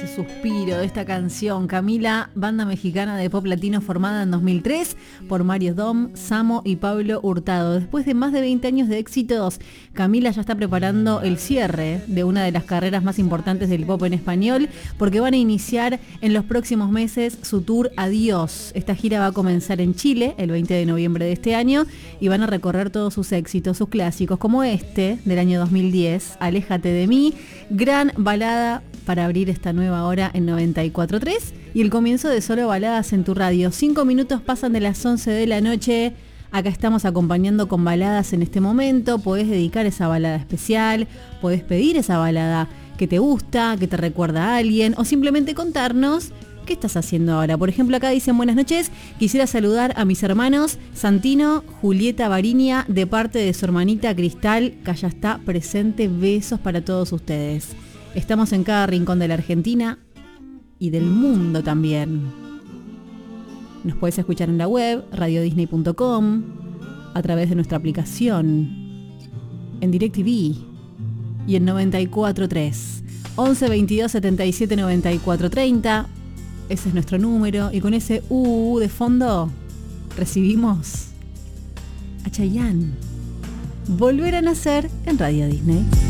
ese suspiro de esta canción. Camila, banda mexicana de pop latino formada en 2003 por Mario Dom, Samo y Pablo Hurtado. Después de más de 20 años de éxitos, Camila ya está preparando el cierre de una de las carreras más importantes del pop en español, porque van a iniciar en los próximos meses su tour Adiós. Esta gira va a comenzar en Chile el 20 de noviembre de este año y van a recorrer todos sus éxitos, sus clásicos, como este del año 2010, Aléjate de mí, gran balada para abrir esta nueva hora en 94.3 y el comienzo de Solo Baladas en tu radio. 5 minutos pasan de las 11 de la noche. Acá estamos acompañando con baladas en este momento. Podés dedicar esa balada especial, podés pedir esa balada que te gusta, que te recuerda a alguien, o simplemente contarnos qué estás haciendo ahora. Por ejemplo, acá dicen: buenas noches, quisiera saludar a mis hermanos Santino, Julieta Bariña, de parte de su hermanita Cristal, que ya está presente. Besos para todos ustedes. Estamos en cada rincón de la Argentina y del mundo también. Nos puedes escuchar en la web radiodisney.com, a través de nuestra aplicación, en DirecTV y en 94.3. 11 22 77 94 30. Ese es nuestro número. Y con ese de fondo recibimos a Chayanne. Volver a nacer en Radio Disney.